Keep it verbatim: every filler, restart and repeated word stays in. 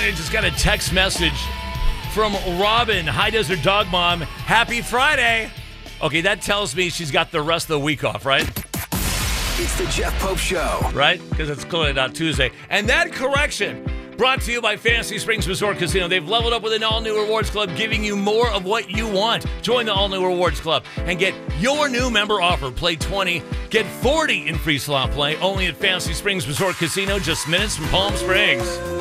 I just got a text message from Robin, High Desert Dog Mom. Happy Friday. Okay, that tells me she's got the rest of the week off, right? It's the Jeff Pope Show. Right? Because it's clearly not Tuesday. And that correction brought to you by Fantasy Springs Resort Casino. They've leveled up with an all-new Rewards Club, giving you more of what you want. Join the all-new Rewards Club and get your new member offer. Play twenty, get forty in free slot play, only at Fantasy Springs Resort Casino, just minutes from Palm Springs.